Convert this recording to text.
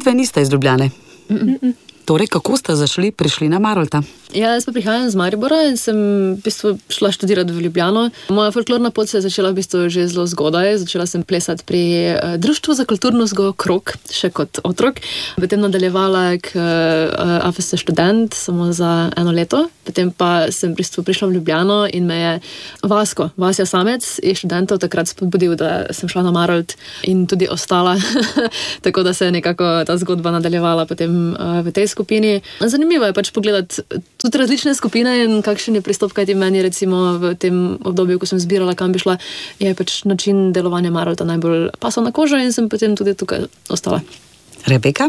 Midve niste iz Ljubljane. Torej, kako ste prišli na Marolta? Ja, jaz pa prihajam z Maribora in sem v bistvu šla študirati v Ljubljano. Moja folklorna pot se je začela v bistvu že zelo zgodaj. Začela sem plesati pri Društvu za kulturno vzgojo Krog, še kot otrok. Potem nadaljevala k AFS študent samo za 1 leto. Potem pa sem v bistvu prišla v Ljubljano in me je Vasja Samec iz študentov takrat spodbudil, da sem šla na Marolt in tudi ostala. Tako da se je nekako ta zgodba nadaljevala potem v tej skupini. Zanimivo je pač pogledati tudi različne skupine in kakšen je pristop, kajti meni recimo v tem obdobju, ko sem zbirala, kam bi šla, je pač način delovanja Marolta najbolj pasal na kožo in sem potem tudi tukaj ostala. Rebeka?